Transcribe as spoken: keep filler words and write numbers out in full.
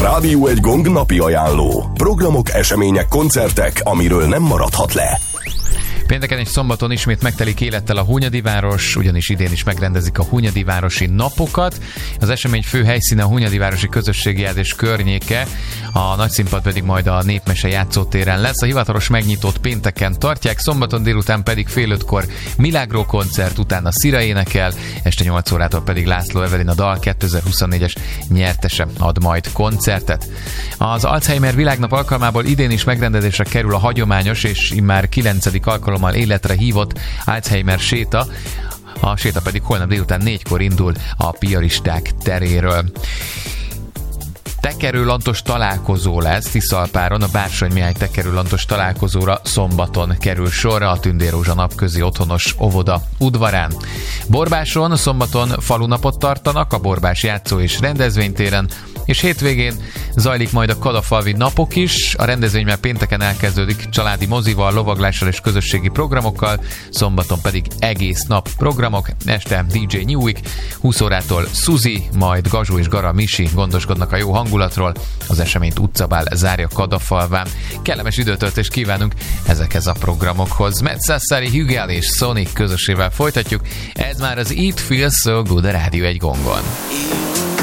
Rádió egy Gong napi ajánló. Programok, események, koncertek, amiről nem maradhat le. Pénteken és szombaton ismét megtelik élettel a Hunyadi város, ugyanis idén is megrendezik a Hunyadi városi napokat. Az esemény fő helyszíne a Hunyadi városi közösségi ház és környéke, a nagyszínpad pedig majd a Népmese játszótéren lesz. A hivatalos megnyitót pénteken tartják, szombaton délután pedig fél ötkor Milagro koncert, utána Szira énekel, este nyolc órától pedig László Evelin, a dal kétezer-huszonnégyes nyertese ad majd koncertet. Az Alzheimer világnap alkalmából idén is megrendezésre kerül a hagyományos és immár kilencedik alkalommal életre hívott Alzheimer séta. A séta pedig holnap délután négykor indul a Piaristák teréről. Tekerőlantos találkozó lesz Tiszalpáron, a Bársony Mihály tekerőlantos találkozóra szombaton kerül sorra a Tündér Rózsa napközi otthonos óvoda udvarán. Borbáson szombaton falunapot tartanak a Borbás játszó és rendezvénytéren, és hétvégén zajlik majd a Kadafalvi napok is. A rendezvény már pénteken elkezdődik családi mozival, lovaglással és közösségi programokkal, szombaton pedig egész nap programok, este dé dzsé Newik, húsz órától Suzi, majd Gazsó és Gara Misi gondoskodnak a jó hangulatról. Az eseményt utcabál zárja Kadafalván. Kellemes időtöltést kívánunk ezekhez a programokhoz. Matt Sassari, Hugel és Sonic közösével folytatjuk. Ez már az It Feels So Good a Rádió egy Gongon.